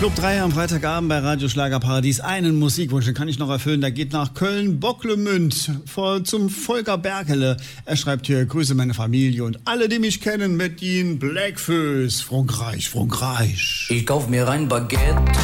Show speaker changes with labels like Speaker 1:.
Speaker 1: Club 3 am Freitagabend bei Radio Schlagerparadies. Einen Musikwunsch, den kann ich noch erfüllen. Der geht nach Köln-Bocklemünd zum Volker Berkele. Er schreibt hier: Grüße meine Familie und alle, die mich kennen, mit ihnen Blackfoes. Frankreich.
Speaker 2: Ich kauf mir ein Baguette.